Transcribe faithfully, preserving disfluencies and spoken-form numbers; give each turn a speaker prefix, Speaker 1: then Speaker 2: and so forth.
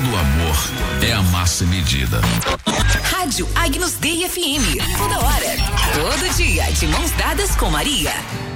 Speaker 1: do amor é amar sem medida.
Speaker 2: Rádio Agnus Dei F M. Toda hora, todo dia, de mãos dadas com Maria.